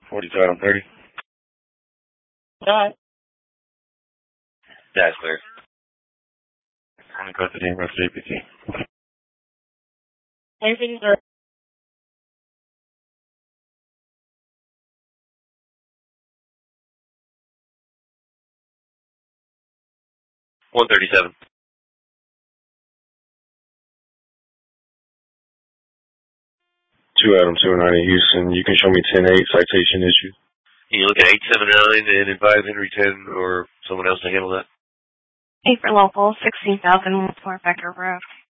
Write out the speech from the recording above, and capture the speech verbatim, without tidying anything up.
forty-two Adam thirty. Got it. That's clear. I'm going to go to the name of the A P T. Anything, sir? one thirty-seven. two Adam two ninety Houston. You can show me ten eight citation issue. Can you look at eight seven nine and advise Henry ten or someone else to handle that? eight for local, sixteen thousand Fort Becker Road.